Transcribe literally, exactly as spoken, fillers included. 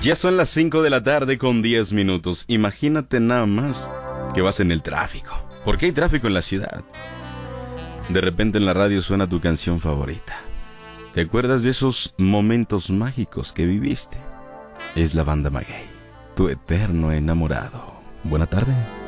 Ya son las cinco de la tarde con diez minutos. Imagínate nada más que vas en el tráfico. ¿Por qué hay tráfico en la ciudad? De repente en la radio suena tu canción favorita. ¿Te acuerdas de esos momentos mágicos que viviste? Es la banda Maguey, tu eterno enamorado. Buena tarde.